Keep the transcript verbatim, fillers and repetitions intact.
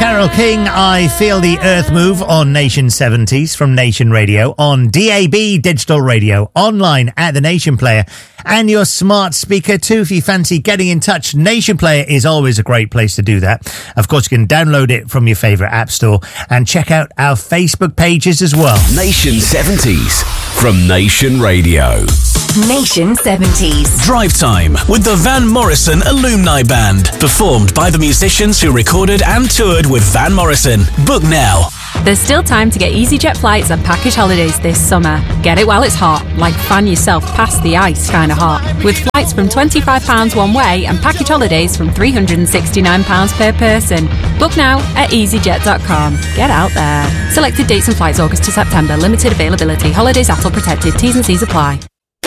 Carole King, I Feel the Earth Move on Nation seventies from Nation Radio, on D A B digital radio, online at the Nation Player, and your smart speaker too. If you fancy getting in touch, Nation Player is always a great place to do that. Of course, you can download it from your favourite app store and check out our Facebook pages as well. Nation seventies from Nation Radio. Nation seventies. Drive Time with the Van Morrison Alumni Band. Performed by the musicians who recorded and toured with Van Morrison. Book now. There's still time to get EasyJet flights and package holidays this summer. Get it while it's hot, like fan yourself past the ice kind of hot. With flights from twenty-five pounds one way and package holidays from three hundred sixty-nine pounds per person. Book now at easyjet dot com. Get out there. Selected dates and flights August to September. Limited availability. Holidays A T L protected. T's and C's apply.